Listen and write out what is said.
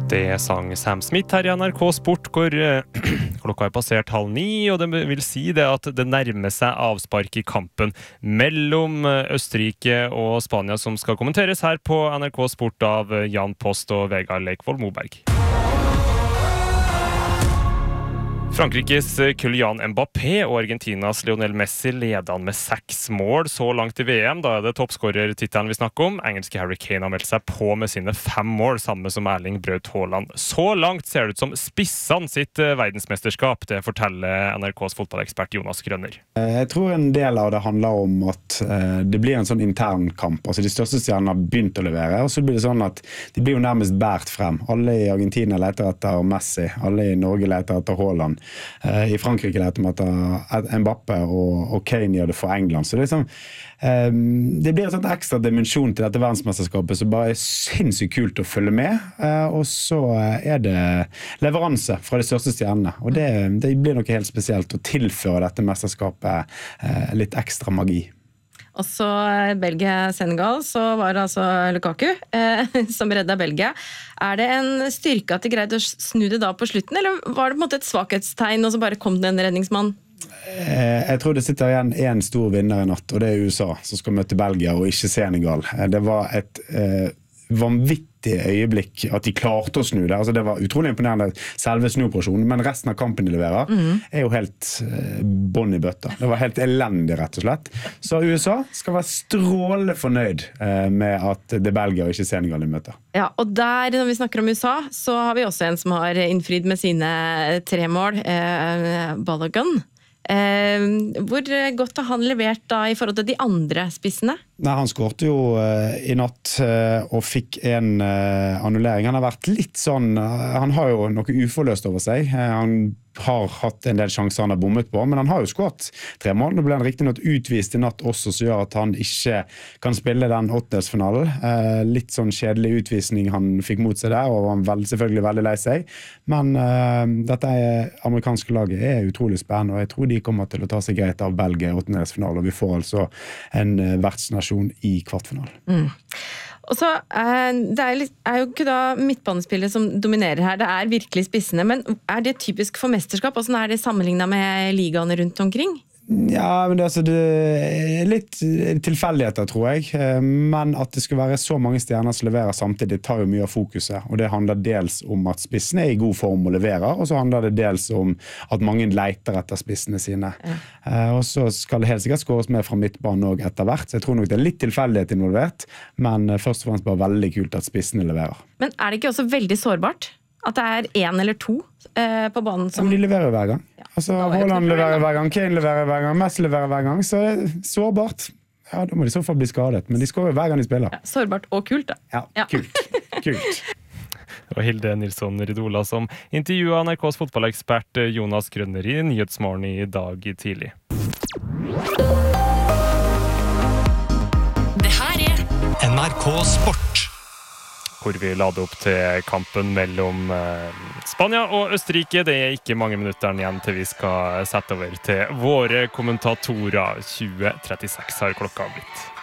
Det sang Sam Smith her i NRK Sport, hvor klokka passert 8:30, og det vil si det at det nærmer seg avspark i kampen mellom Østerrike og Spania, som skal kommenteres her på NRK Sport av Jan Post og Vegard Leikvoll Moberg. Frankrikes Kylian Mbappé og Argentinas Lionel Messi leder han med 6 mål så langt i VM. Da det toppskårertittelen vi snakker om. Engelske Harry Kane har meldt seg på med sine 5 mål, samme som Erling Braut Haaland. Så langt ser det ut som spissene sitt verdensmesterskap, det forteller NRKs fotballekspert Jonas Grønner. Jeg tror en del av det handler om at det blir en sånn intern kamp. Altså de største stjernene har begynt å levere, og så blir det sånn at de blir jo nærmest bært frem. Alle i Argentina leter etter Messi, alle i Norge leter etter Haaland. I Frankrike leter man etter Mbappé og Kane gjør det for England. Så det, liksom, det blir en sånn ekstra dimensjon til dette verdensmesterskapet som bare er sinnssykt kult å følge med. Og så er det leveranse fra de største stjernene. Og det blir noe helt spesielt å tilføre dette mesterskapet litt ekstra magi. Og så Belgia-Senegal, så var det altså Lukaku som reddet Belgia. Er det en styrke at de greide å snu det da på slutten, eller var det på en måte et svakhetstegn, og så bare kom det en redningsmann? Jeg tror det sitter igjen en stor vinner i natt, og det er USA, som skal møte Belgia og ikke Senegal. Det var et vanvittig øyeblikk at de klarte å snu det. Altså det var utrolig imponerende selve snuoperasjonen, men resten av kampen de leverer er jo helt bånd i bøtta. Det var helt elendig, rett og slett. Så USA skal være strålende fornøyd med at det er Belgia og ikke Senegal de møter. Ja, og der, når vi snakker om USA, så har vi også en som har innfridd med sine 3 mål, Balogun. Hvor godt har han levert da i forhold til de andre spissene? Nei, han skårte jo i natt og fikk en annullering. Han har vært litt sånn, han har jo noe uforløst over seg. Han har hatt en del sjanser han har bommet på, men han har jo skåret 3 mål. Nå ble han riktig nok utvist i natt også, som gjør at han ikke kan spille den åttendelsfinalen. Litt sånn kjedelig utvisning han fikk mot seg der, og han var selvfølgelig veldig lei seg. Men dette amerikanske laget er utrolig spennende, og jeg tror de kommer til å ta seg greit av Belgia i åttendelsfinalen, og vi får altså en vertsnasjon i kvartfinalen. Og så det er jo ikke da midtbanespillet som dominerer her, det er virkelig spissene, men er det typisk for mesterskap? Hvordan er det sammenlignet med ligaene rundt omkring? Ja, men det er litt tilfeldigheter, tror jeg. Men at det skal være så mange stjerner som leverer samtidig, tar jo mye av fokuset. Og det handler dels om at spissene er i god form og leverer, og så handler det dels om at mange leiter etter spissene sine. Og så skal det helt sikkert skåres med fra midtbanen også etter hvert. Så jeg tror nok det er litt tilfeldighet involvert, men først og fremst bare veldig kult at spissene leverer. Men er det ikke også veldig sårbart? At det er 1 eller 2 på banen som... Ja, men de leverer hver gang. Altså, Haaland leverer hver gang, Kane leverer hver gang, Messi leverer hver gang, så er det sårbart. Ja, da må de i så fall bli skadet, men de skårer hver gang de spiller. Ja, sårbart og kult, da. Ja. Kult. Og Hilde Nilsson Ridola som intervjuet NRKs fotballekspert Jonas Grønner i Nyhetsmorgen i dag tidlig. Det her er NRK Sport. Hvor vi lader opp til kampen mellom Spania og Østerrike. Det er ikke mange minutterne igjen til vi skal sette over til våre kommentatorer. 20:36 har klokka blitt.